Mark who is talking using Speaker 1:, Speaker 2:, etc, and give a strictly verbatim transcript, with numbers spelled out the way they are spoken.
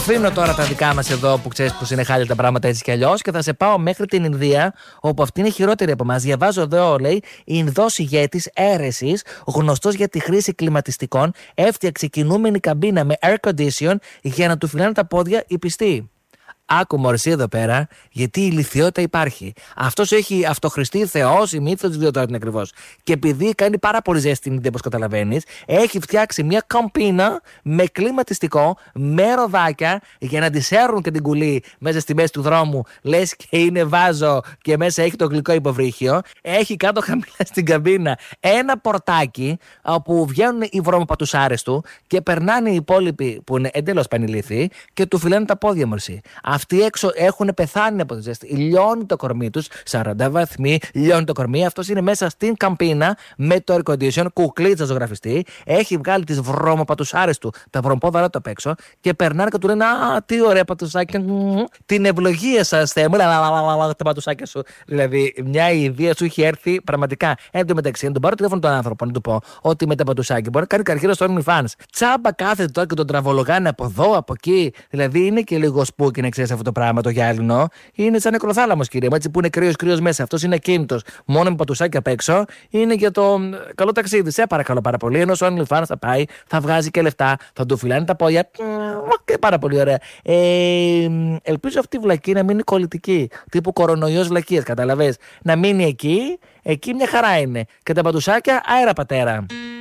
Speaker 1: Αφήνω τώρα τα δικά μας εδώ που ξέρεις πως είναι χάλια τα πράγματα έτσι κι αλλιώς και θα σε πάω μέχρι την Ινδία, όπου αυτή είναι χειρότερη από εμάς. Διαβάζω εδώ, λέει, Ινδός ηγέτης αίρεσης, γνωστός για τη χρήση κλιματιστικών, έφτιαξε κινούμενη καμπίνα με air condition για να του φυλάνε τα πόδια οι πιστοί. Άκου μωρσί εδώ πέρα, γιατί η ηλιθιότητα υπάρχει. Αυτός έχει αυτοχρηστεί θεός, η μύθος, δεν ξέρω τώρα την ακριβώς. Και επειδή κάνει πάρα πολύ ζέστη την Ινδία, όπως καταλαβαίνεις, έχει φτιάξει μια καμπίνα με κλιματιστικό, με ροδάκια, για να τη σέρνουν και την κουλή μέσα στη μέση του δρόμου, λες και είναι βάζο και μέσα έχει το γλυκό υποβρύχιο. Έχει κάτω χαμηλά στην καμπίνα ένα πορτάκι, όπου βγαίνουν οι βρωμοπατουσάρες του και περνάνε οι υπόλοιποι που είναι εντελώς πανηλήθιοι και του φυλάνε τα πόδια μωρσί. Αυτοί έξω έχουν πεθάνει από τη ζέστη. Λιώνει το κορμί τους, σαράντα βαθμοί, λιώνει το κορμί. Αυτός είναι μέσα στην καμπίνα με το air condition, κουκλίτσα ζωγραφιστή. Έχει βγάλει τις βρωμοπατουσάρες του, τα βρωμοπόδαρα του απ' έξω και περνάνε και του λένε «Α, τι ωραία πατουσάκια, την ευλογία σας, Θεέ μου, τα πατουσάκια σου». Δηλαδή, μια ιδέα σου είχε έρθει πραγματικά. Εν τω μεταξύ, να τον πάρω τηλέφωνο τον άνθρωπο, να του πω ότι με τα πατουσάκια μπορεί να κάνει καριέρα στο OnlyFans. Τσάμπα κάθεται τώρα και τον τραβολογάνε από εδώ, από εκεί. Δηλαδή, είναι και λίγο σπούκι να ξέρεις αυτό το πράγμα το γυάλινο. Είναι σαν νεκροθάλαμος, κύριε μου, έτσι που είναι κρύος κρύος μέσα. Αυτός είναι ακίνητος. Μόνο με πατουσάκια απ' έξω. Είναι για το καλό ταξίδι. Σε παρακαλώ πάρα πολύ. Ενώ ο OnlyFans θα πάει, θα βγάζει και λεφτά, θα του φυλάνε τα πόδια. Και πάρα πολύ ωραία. Ε, ελπίζω αυτή η βλακή να μείνει κολλητική. Τύπου κορονοϊός βλακίας, καταλαβες. Να μείνει εκεί, εκεί μια χαρά είναι. Και τα πατουσάκια αέρα πατέρα.